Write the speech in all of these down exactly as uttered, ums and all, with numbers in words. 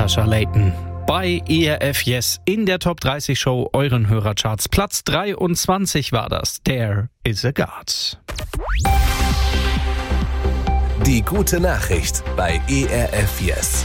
Sascha Layton. Bei E R F Yes in der Top dreißig Show, euren Hörercharts. Platz dreiundzwanzig war das. There is a God. Die gute Nachricht bei E R F Yes.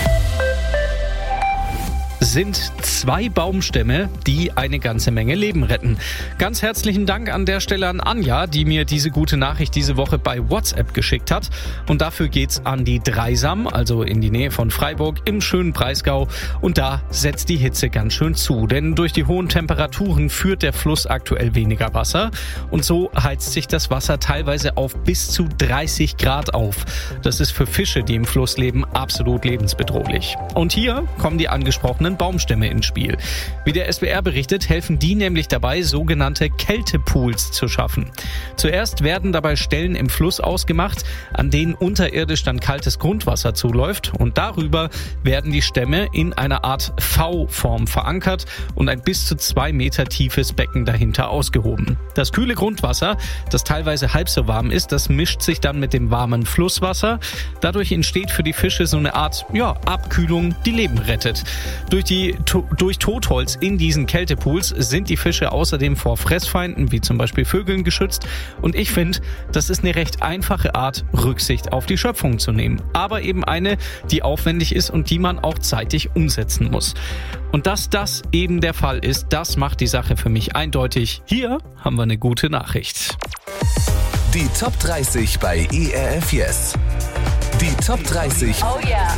Sind zwei Baumstämme, die eine ganze Menge Leben retten. Ganz herzlichen Dank an der Stelle an Anja, die mir diese gute Nachricht diese Woche bei WhatsApp geschickt hat. Und dafür geht's an die Dreisam, also in die Nähe von Freiburg im schönen Breisgau. Und da setzt die Hitze ganz schön zu, denn durch die hohen Temperaturen führt der Fluss aktuell weniger Wasser. Und so heizt sich das Wasser teilweise auf bis zu dreißig Grad auf. Das ist für Fische, die im Fluss leben, absolut lebensbedrohlich. Und hier kommen die angesprochenen Baumstämme ins Spiel. Wie der S W R berichtet, helfen die nämlich dabei, sogenannte Kältepools zu schaffen. Zuerst werden dabei Stellen im Fluss ausgemacht, an denen unterirdisch dann kaltes Grundwasser zuläuft, und darüber werden die Stämme in einer Art V-Form verankert und ein bis zu zwei Meter tiefes Becken dahinter ausgehoben. Das kühle Grundwasser, das teilweise halb so warm ist, das mischt sich dann mit dem warmen Flusswasser. Dadurch entsteht für die Fische so eine Art ja, Abkühlung, die Leben rettet. Durch die to- durch Totholz in diesen Kältepools sind die Fische außerdem vor Fressfeinden wie zum Beispiel Vögeln geschützt, und ich finde, das ist eine recht einfache Art, Rücksicht auf die Schöpfung zu nehmen, aber eben eine, die aufwendig ist und die man auch zeitig umsetzen muss. Und dass das eben der Fall ist, das macht die Sache für mich eindeutig. Hier haben wir eine gute Nachricht. Die Top dreißig bei E R F Yes. Die Top dreißig. Oh yeah.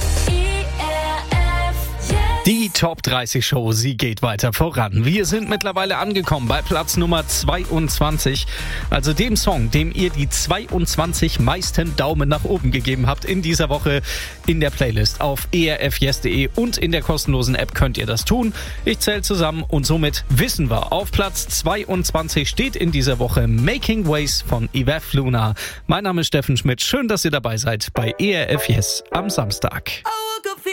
Die Top dreißig Show, sie geht weiter voran. Wir sind mittlerweile angekommen bei Platz Nummer zweiundzwanzig. Also dem Song, dem ihr die zweiundzwanzig meisten Daumen nach oben gegeben habt in dieser Woche in der Playlist auf e r f yes punkt de, und in der kostenlosen App könnt ihr das tun. Ich zähle zusammen und somit wissen wir, auf Platz zweiundzwanzig steht in dieser Woche Making Ways von Yves Luna. Mein Name ist Steffen Schmidt. Schön, dass ihr dabei seid bei E R F Yes am Samstag. Oh.